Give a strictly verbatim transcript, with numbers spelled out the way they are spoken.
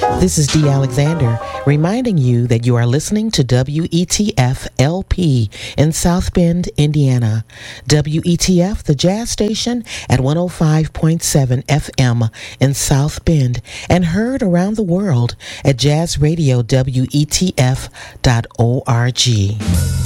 This is Dee Alexander reminding you that you are listening to W E T F L P in South Bend, Indiana. W E T F, the jazz station at one oh five point seven F M in South Bend, and heard around the world at jazz radio W E T F dot org.